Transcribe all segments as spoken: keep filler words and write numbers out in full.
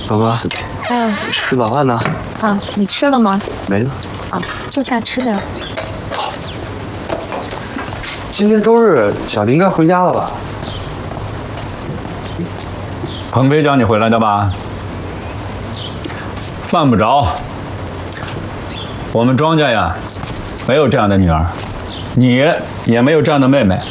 老婆， 嗯， 吃早饭呢？ 啊，你吃了吗？ 没呢。 啊，坐下吃点。 好。今天周日，小林应该回家了吧？ 鹏飞叫你回来的吧？犯不着。我们庄家呀，没有这样的女儿，你也没有这样的妹妹。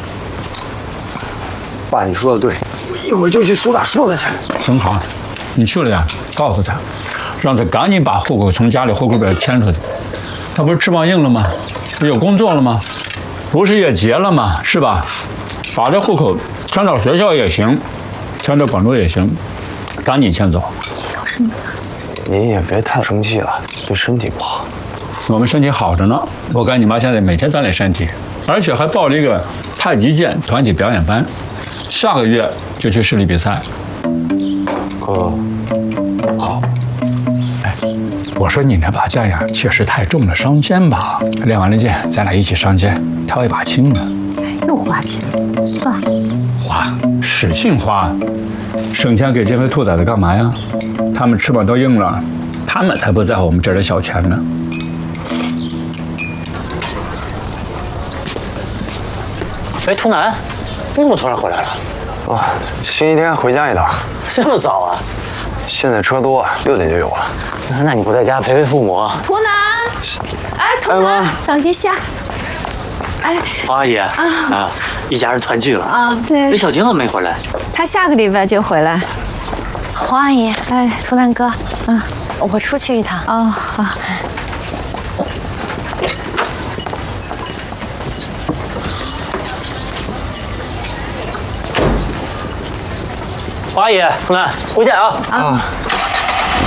爸，你说的对，我一会儿就去苏大说他去。 很好，你去了呀，告诉他，让他赶紧把户口从家里户口本迁出去。他不是翅膀硬了吗？不有工作了吗？不是也结了吗？是吧？把这户口迁到学校也行，迁到广州也行，赶紧迁走。 您也别太生气了，对身体不好。 我们身体好着呢，我看你妈现在每天锻炼身体，而且还报了一个太极剑团体表演班，下个月就去市里比赛。 哦，好。 哎，我说你那把剑呀，确实太重了，伤肩吧？练完了剑，咱俩一起上街挑一把轻的。 又花钱，算了。 花，使劲花，省钱给这些兔崽子干嘛呀？他们翅膀都硬了，他们才不在乎我们这儿的小钱呢。 哎，图南，你怎么突然回来了？ 哦，星期天回家一趟。 这么早啊？ 现在车多，六点就有了。 那你不在家陪陪父母？ 图南，哎，图南，等一下。哎， 黄阿姨啊，啊，一家人团聚了啊。对。 这小婷怎么没回来？ 他下个礼拜就回来。黄阿姨，哎，图南哥，嗯，我出去一趟。哦，好。 黄阿姨，图南，回见啊！ 啊，